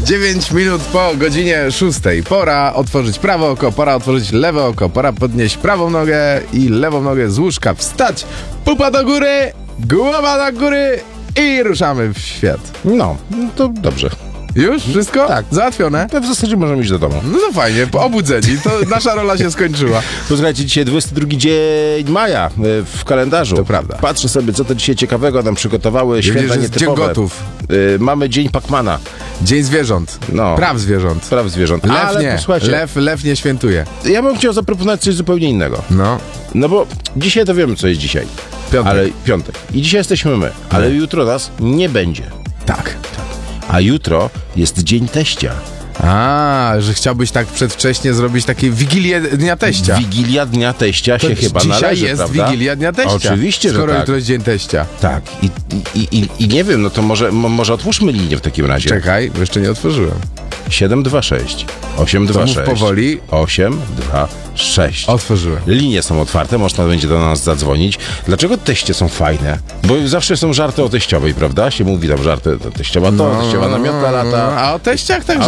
9 minut po godzinie 6. Pora otworzyć prawe oko, pora otworzyć lewe oko, pora podnieść prawą nogę i lewą nogę z łóżka, wstać, pupa do góry, głowa do góry i ruszamy w świat. No, to dobrze. Już? Wszystko? Tak. Załatwione? To w zasadzie możemy iść do domu. No to fajnie, obudzeni, to nasza rola się skończyła. Posłuchajcie, dzisiaj 22 dzień maja w kalendarzu. To prawda. Patrzę sobie, co to dzisiaj ciekawego nam przygotowały święta Widzisz, jest nietypowe. Dzień Gotów. Mamy Dzień Pacmana. Dzień zwierząt. No. Praw zwierząt. Praw zwierząt. Lew Ale nie. posłuchajcie, Lew nie świętuje. ja bym chciał zaproponować coś zupełnie innego. No. No bo dzisiaj to wiemy, co jest dzisiaj. Piątek. Ale piątek. I dzisiaj jesteśmy my. Ale jutro nas nie będzie. Tak. A jutro jest Dzień Teścia. A, że chciałbyś tak przedwcześnie zrobić takie Wigilię Dnia Teścia. Wigilia Dnia Teścia się chyba dzisiaj należy, jest prawda? Wigilia Dnia Teścia. Oczywiście, że skoro tak. jutro jest Dzień Teścia. Tak. I nie wiem, no to może otwórzmy linię w takim razie. Czekaj, bo jeszcze nie otworzyłem. 726 826 To mów powoli. 826. Otworzyłem. Linie są otwarte, można będzie do nas zadzwonić. Dlaczego teście są fajne? Bo zawsze są żarty o teściowej, prawda? Się mówi tam żarty, teściowa to, teściowa na miota lata. A o teściach tak